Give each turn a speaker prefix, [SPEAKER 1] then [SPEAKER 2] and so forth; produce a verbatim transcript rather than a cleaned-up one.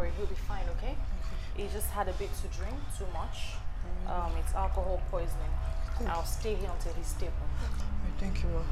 [SPEAKER 1] worry, he'll be fine, okay? He just had a bit to drink, too much. Um, it's alcohol poisoning. I'll stay here until he's stable.
[SPEAKER 2] Thank you, ma.